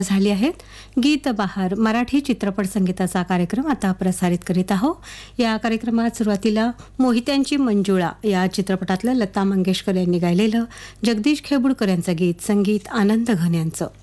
झाली आहेत. गीत बहार मराठी चित्रपट संगीताचा कार्यक्रम आता प्रसारित करीत आहोत. या कार्यक्रमात सुरुवातीला मोहित्यांची मंजुळा या चित्रपटातलं लता मंगेशकर यांनी गायलेलं जगदीश खेबुडकर यांचं गीत, संगीत आनंद घन यांचं.